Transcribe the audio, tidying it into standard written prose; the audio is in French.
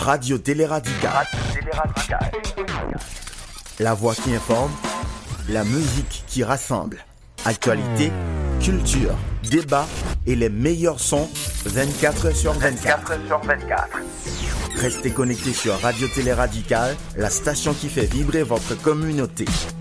Radio Télé Radical. La voix qui informe, la musique qui rassemble. Actualité, culture, débat et les meilleurs sons 24h sur 24. Restez connectés sur Radio Télé Radical, la station qui fait vibrer votre communauté.